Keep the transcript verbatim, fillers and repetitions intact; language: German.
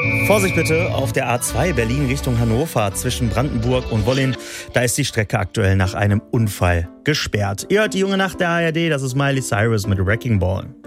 Vorsicht bitte auf der A zwei Berlin Richtung Hannover zwischen Brandenburg und Wollin. Da ist die Strecke aktuell nach einem Unfall gesperrt. Ihr hört die junge Nacht der A R D, das ist Miley Cyrus mit Wrecking Ball.